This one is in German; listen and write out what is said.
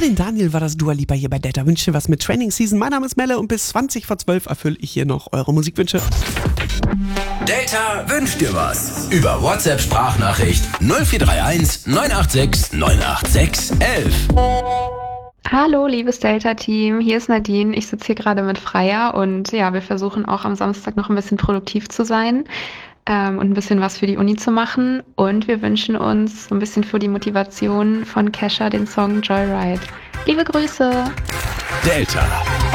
den Daniel war das Dua Lipa hier bei Delta Wünsche was mit Training Season. Mein Name ist Melle und bis 20 vor 12 erfülle ich hier noch eure Musikwünsche. Delta wünscht dir was. Über WhatsApp-Sprachnachricht 0431 986 986 11. Hallo, liebes Delta-Team, hier ist Nadine. Ich sitze hier gerade mit Freya und ja, wir versuchen auch am Samstag noch ein bisschen produktiv zu sein und ein bisschen was für die Uni zu machen. Und wir wünschen uns so ein bisschen für die Motivation von Kesha den Song Joyride. Liebe Grüße! Delta.